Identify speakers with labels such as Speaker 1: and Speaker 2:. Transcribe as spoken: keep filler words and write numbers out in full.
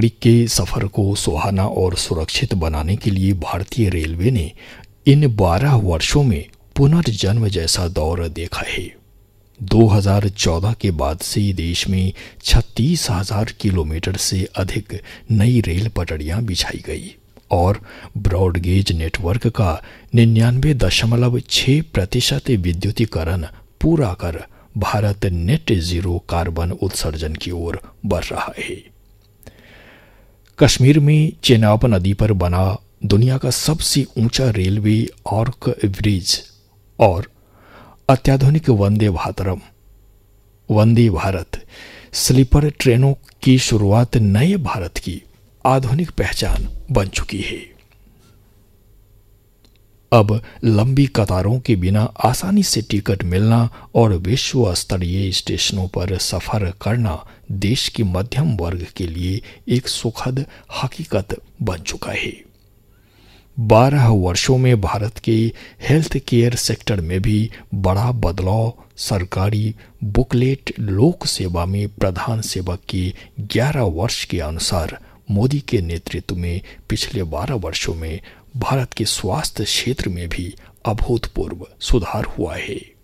Speaker 1: नागरिक के सफ़र को सुहाना और सुरक्षित बनाने के लिए भारतीय रेलवे ने इन बारह वर्षों में पुनर्जन्म जैसा दौर देखा है। दो हज़ार चौदह के बाद से देश में छत्तीस हजार किलोमीटर से अधिक नई रेल पटरियां बिछाई गई और ब्रॉडगेज नेटवर्क का निन्यानवे दशमलव छः प्रतिशत विद्युतीकरण पूरा कर भारत नेट जीरो कार्बन उत्सर्जन की ओर बढ़ रहा है। कश्मीर में चेनाब नदी पर बना दुनिया का सबसे ऊंचा रेलवे आर्क ब्रिज और अत्याधुनिक वंदे भारतम वंदे भारत स्लीपर ट्रेनों की शुरुआत नए भारत की आधुनिक पहचान बन चुकी है। अब लंबी कतारों के बिना आसानी से टिकट मिलना और विश्व स्तरीय स्टेशनों पर सफर करना देश के मध्यम वर्ग के लिए एक सुखद हकीकत बन चुका है। बारह वर्षों में भारत के हेल्थ केयर सेक्टर में भी बड़ा बदलाव। सरकारी बुकलेट लोक सेवा में प्रधान सेवक के ग्यारह वर्ष के अनुसार मोदी के नेतृत्व में पिछले बारह वर्षों में भारत के स्वास्थ्य क्षेत्र में भी अभूतपूर्व सुधार हुआ है।